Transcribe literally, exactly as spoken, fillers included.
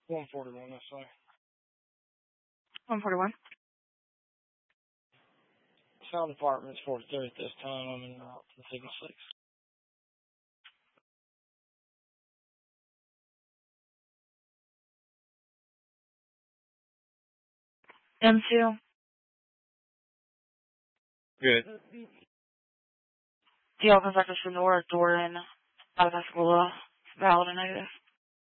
one forty-one, that's right. one forty-one. Sound department's forty-three at this time. I'm in route to Signal six. M two. Good. The office after Sonora, door in, out of Escala, valid and negative.